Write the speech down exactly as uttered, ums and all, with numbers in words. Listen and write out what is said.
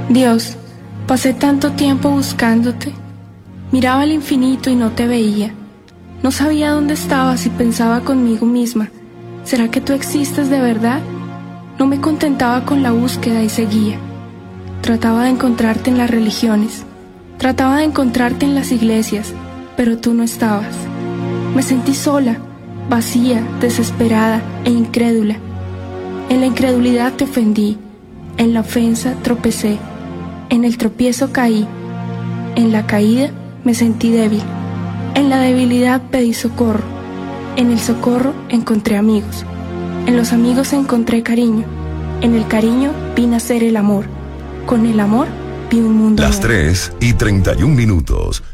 Dios, pasé tanto tiempo buscándote. Miraba al infinito y no te veía. No sabía dónde estabas y pensaba conmigo misma, ¿será que tú existes de verdad? No me contentaba con la búsqueda y seguía. Trataba de encontrarte en las religiones, trataba de encontrarte en las iglesias, pero tú no estabas. Me sentí sola, vacía, desesperada e incrédula. En la incredulidad te ofendí, en la ofensa tropecé, en el tropiezo caí, en la caída me sentí débil, en la debilidad pedí socorro, en el socorro encontré amigos, en los amigos encontré cariño, en el cariño vi nacer el amor, con el amor vi un mundo Las nuevo. tres y treinta y un minutos.